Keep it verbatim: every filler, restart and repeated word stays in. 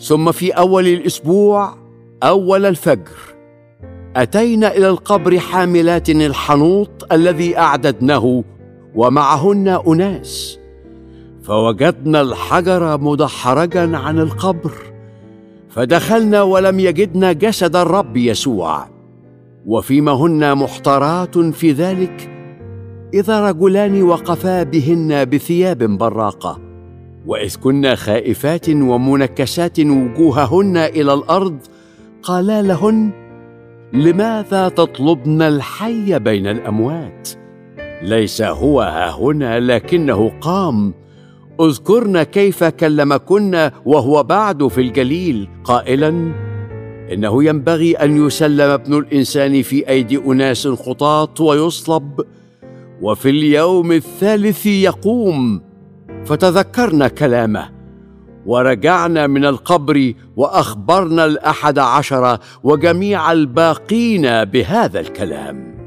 ثم في أول الأسبوع أول الفجر أتينا إلى القبر حاملات الحنوط الذي أعددناه ومعهن أناس، فوجدنا الحجر مدحرجا عن القبر، فدخلنا ولم يجدنا جسد الرب يسوع. وفيما هن محتارات في ذلك، إذا رجلان وقفا بهن بثياب براقة، وإذ كنا خائفات ومنكسات وجوههن إلى الأرض، قالا لهن: لماذا تطلبن الحي بين الأموات؟ ليس هو هاهنا لكنه قام. اذكرن كيف كلمكن وهو بعد في الجليل قائلا: إنه ينبغي أن يسلم ابن الإنسان في أيدي أناس خطاة ويصلب، وفي اليوم الثالث يقوم. فتذكرنا كلامه، ورجعنا من القبر وأخبرنا الأحد عشر وجميع الباقين بهذا الكلام.